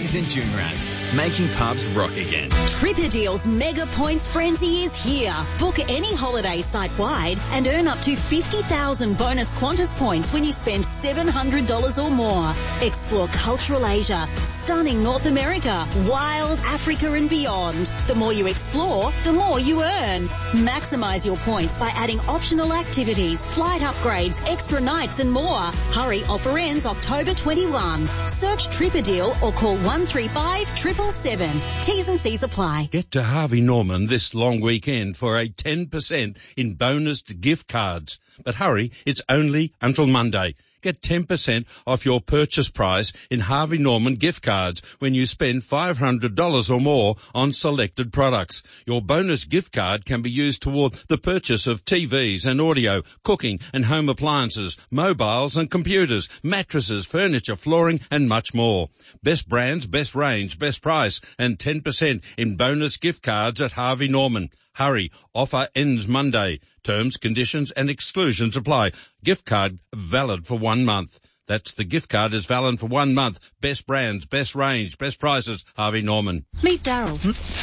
Ladies and Junrats, making pubs rock again. Tripperdeal's Mega Points Frenzy is here. Book any holiday site-wide and earn up to 50,000 bonus Qantas points when you spend $700 or more. Explore cultural Asia, stunning North America, wild Africa and beyond. The more you explore, the more you earn. Maximise your points by adding optional activities, flight upgrades, extra nights and more. Hurry, offer ends October 21. Search Tripperdeal or call 135 777. T's and C's apply. Get to Harvey Norman this long weekend for a 10% in bonused gift cards. But hurry, it's only until Monday. Get 10% off your purchase price in Harvey Norman gift cards when you spend $500 or more on selected products. Your bonus gift card can be used toward the purchase of TVs and audio, cooking and home appliances, mobiles and computers, mattresses, furniture, flooring and much more. Best brands, best range, best price and 10% in bonus gift cards at Harvey Norman. Hurry, offer ends Monday. Terms, conditions and exclusions apply. Gift card valid for 1 month. That's the gift card is valid for 1 month. Best brands, best range, best prices, Harvey Norman. Meet Daryl.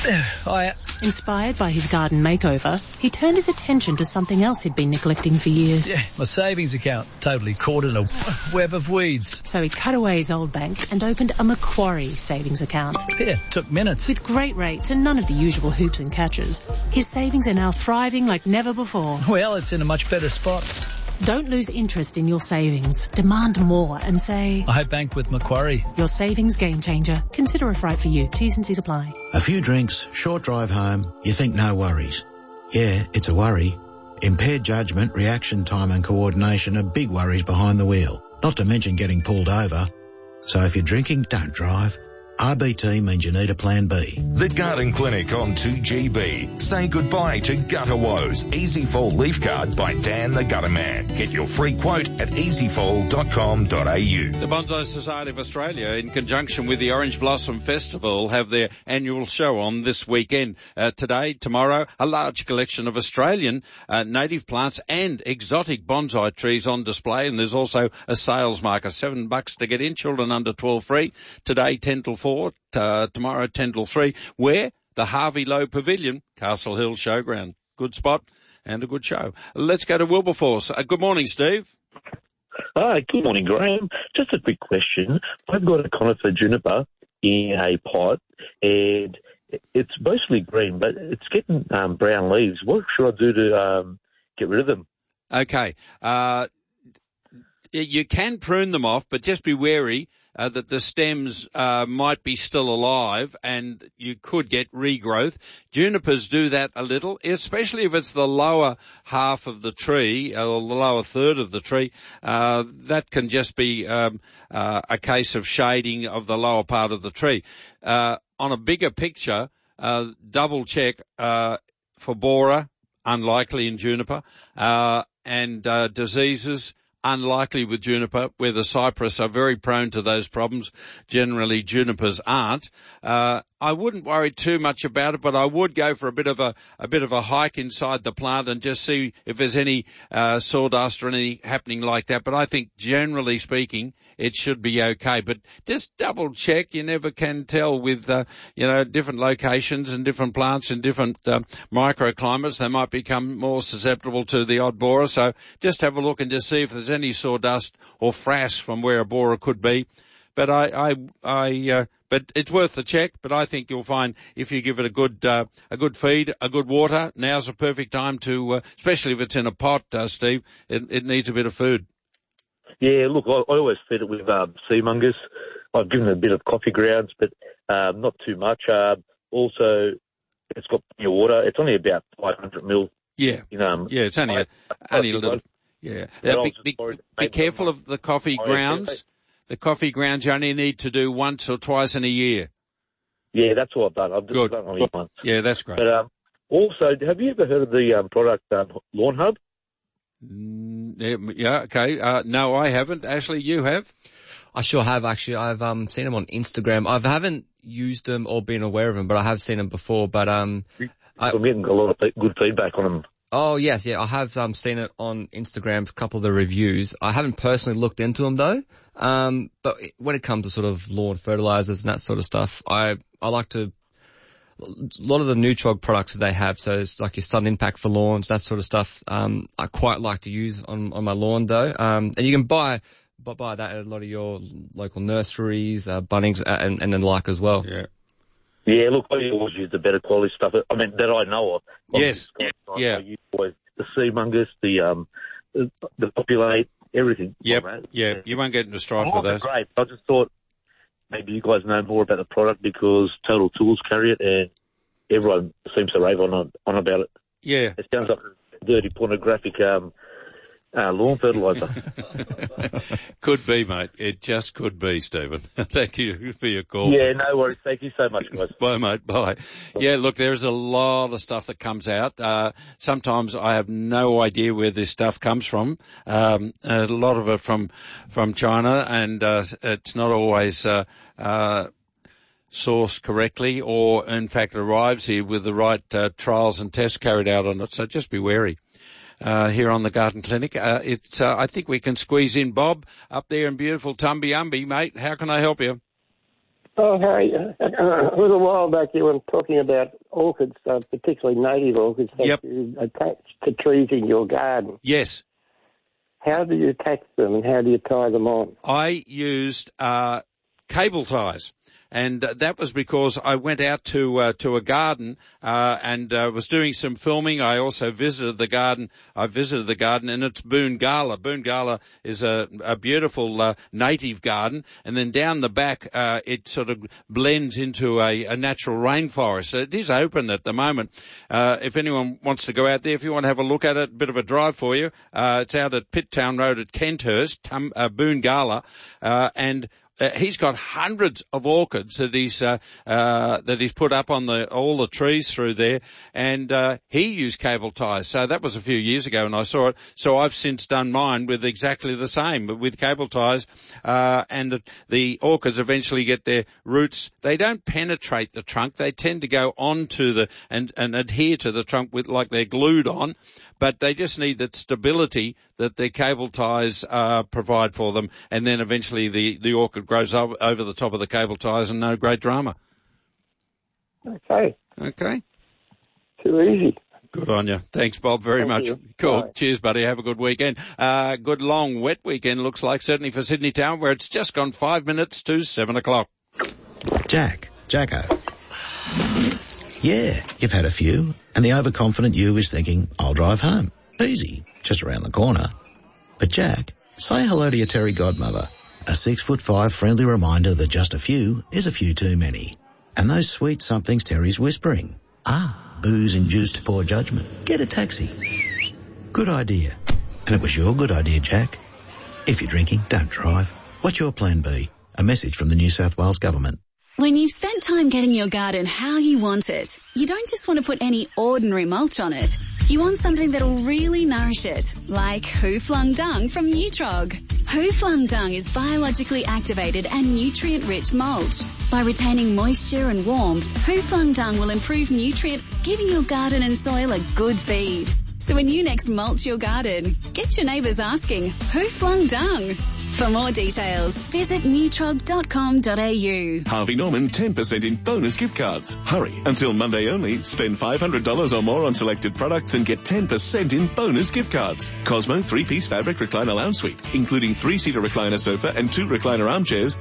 Hiya. Inspired by his garden makeover, he turned his attention to something else he'd been neglecting for years. Yeah, my savings account totally caught in a web of weeds. So he cut away his old bank and opened a Macquarie savings account. Yeah, took minutes. With great rates and none of the usual hoops and catches, his savings are now thriving like never before. Well, it's in a much better spot. Don't lose interest in your savings. Demand more and say, I bank with Macquarie. Your savings game changer. Consider it right for you. T's and C's apply. A few drinks, short drive home, you think no worries. Yeah, it's a worry. Impaired judgment, reaction time and coordination are big worries behind the wheel. Not to mention getting pulled over. So if you're drinking, don't drive. RBT means you need a plan B. The Garden Clinic on 2GB. Say goodbye to gutter woes. Easy Fall Leaf Card by Dan the Gutter Man. Get your free quote at easyfall.com.au. The Bonsai Society of Australia, in conjunction with the Orange Blossom Festival, have their annual show on this weekend. Today, tomorrow, a large collection of Australian native plants and exotic bonsai trees on display. And there's also a sales marker, $7 to get in. Children under 12 free. Today, 10 till 4. Tomorrow 10 till 3, where the Harvey Lowe Pavilion, Castle Hill Showground. Good spot and a good show. Let's go to Wilberforce. Good morning, Steve. Hi, good morning, Graham. Just a quick question. I've got a conifer juniper in a pot, and it's mostly green, but it's getting brown leaves. What should I do to get rid of them? Okay. You can prune them off, but just be wary that the stems might be still alive and you could get regrowth. Junipers do that a little, especially if it's the lower half of the tree or the lower third of the tree. That can just be a case of shading of the lower part of the tree. On a bigger picture, double check for borer, unlikely in juniper, and diseases, unlikely with juniper, where the cypress are very prone to those problems. Generally, junipers aren't. I wouldn't worry too much about it, but I would go for a bit of a hike inside the plant and just see if there's any sawdust or anything happening like that. But I think generally speaking, it should be okay. But just double check. You never can tell with different locations and different plants in different microclimates. They might become more susceptible to the odd borer. So just have a look and just see if there's any sawdust or frass from where a borer could be. But but it's worth the check. But I think you'll find if you give it a good feed, a good water, now's the perfect time to, especially if it's in a pot, Steve. It needs a bit of food. Yeah, look, I always feed it with sea mungus. I've given it a bit of coffee grounds, but not too much. Also, it's got plenty of water. It's only about 500 mil. Yeah, it's only a little. Yeah, be careful of the coffee grounds. The coffee grounds you only need to do once or twice in a year. Yeah, that's what I've done. I've just done only once. Yeah, that's great. But also, have you ever heard of the product Lawn Hub? Yeah, okay. No, I haven't. Ashley, you have? I sure have, actually. I've seen them on Instagram. I haven't used them or been aware of them, but I have seen them before. But I'm getting a lot of good feedback on them. Oh, yes, yeah. I have seen it on Instagram, a couple of the reviews. I haven't personally looked into them, though. But when it comes to sort of lawn fertilizers and that sort of stuff, I like to... A lot of the Nutrog products that they have, so it's like your Sun Impact for lawns, that sort of stuff, I quite like to use on my lawn, though. And you can buy that at a lot of your local nurseries, Bunnings, and the like as well. Yeah. Yeah, look, I always use the better quality stuff. I mean, that I know of. Yes. Yeah. I use always the Seamungus, the Populate, everything. Yep. Like that. Yeah. You won't get into strife with those. Great. I just thought maybe you guys know more about the product because Total Tools carry it and everyone seems to rave on about it. Yeah. It sounds like a dirty pornographic lawn fertilizer. Could be, mate. It just could be, Stephen. Thank you for your call. Yeah, no worries. Thank you so much, guys. Bye, mate. Bye. Yeah, look, there's a lot of stuff that comes out. Sometimes I have no idea where this stuff comes from. A lot of it from China, and it's not always sourced correctly, or in fact arrives here with the right trials and tests carried out on it. So just be wary. Here on the Garden Clinic. I think we can squeeze in Bob up there in beautiful Tumbiumbi, mate. How can I help you? Oh, Harry, a little while back you were talking about orchids, particularly native orchids that you attach to trees in your garden. Yes. How do you attach them and how do you tie them on? I used cable ties. And that was because I went out to a garden, and was doing some filming. I also visited the garden. And it's Boongala. Boongala is a beautiful, native garden. And then down the back, it sort of blends into a natural rainforest. So it is open at the moment. If anyone wants to go out there, if you want to have a look at it, a bit of a drive for you, it's out at Pitttown Road at Kenthurst, Boongala, and he's got hundreds of orchids that he's put up on all the trees through there, and he used cable ties. So that was a few years ago, and I saw it. So I've since done mine with exactly the same, but with cable ties. And the orchids eventually get their roots. They don't penetrate the trunk. They tend to go onto and adhere to the trunk with like they're glued on. But they just need that stability that their cable ties provide for them, and then eventually the orchid grows up over the top of the cable ties, and no great drama. Okay. Too easy. Good on you. Thanks, Bob, very much. You. Cool. Bye. Cheers, buddy. Have a good weekend. Good long wet weekend looks like, certainly for Sydney Town, where it's just gone 5 minutes to 7 o'clock. Jacko. Yeah, you've had a few, and the overconfident you is thinking, I'll drive home. Easy, just around the corner. But Jack, say hello to your Terry godmother. A 6'5" friendly reminder that just a few is a few too many. And those sweet somethings Terry's whispering. Booze-induced poor judgment. Get a taxi. Good idea. And it was your good idea, Jack. If you're drinking, don't drive. What's your plan B? A message from the New South Wales Government. When you've spent time getting your garden how you want it, you don't just want to put any ordinary mulch on it. You want something that'll really nourish it, like Who Flung Dung from Nutrog. Who Flung Dung is biologically activated and nutrient-rich mulch. By retaining moisture and warmth, Who Flung Dung will improve nutrients, giving your garden and soil a good feed. So when you next mulch your garden, get your neighbours asking, Who Flung Dung? For more details, visit nutrog.com.au. Harvey Norman 10% in bonus gift cards. Hurry, until Monday only. Spend $500 or more on selected products and get 10% in bonus gift cards. Cosmo 3-piece fabric recliner lounge suite, including 3-seater recliner sofa and 2 recliner armchairs,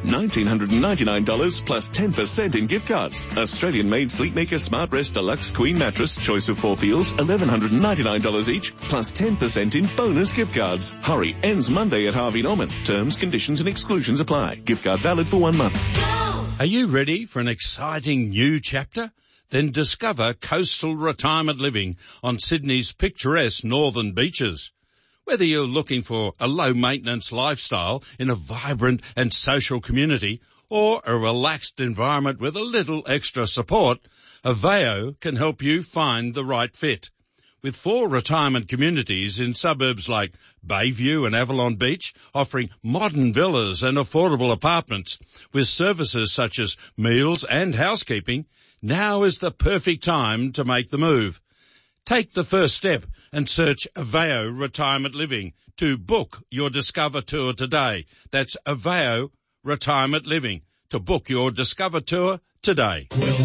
$1,999 plus 10% in gift cards. Australian-made Sleepmaker Smart Rest Deluxe Queen Mattress, choice of 4 feels, $1,199 each, plus 10% in bonus gift cards. Hurry, ends Monday at Harvey Norman. Terms, conditions and exclusions apply. Gift card valid for 1 month. Are you ready for an exciting new chapter? Then discover coastal retirement living on Sydney's picturesque northern beaches. Whether you're looking for a low-maintenance lifestyle in a vibrant and social community or a relaxed environment with a little extra support, Aveo can help you find the right fit. With 4 retirement communities in suburbs like Bayview and Avalon Beach, offering modern villas and affordable apartments with services such as meals and housekeeping, now is the perfect time to make the move. Take the first step and search Aveo Retirement Living to book your Discover Tour today. That's Aveo Retirement Living to book your Discover Tour today.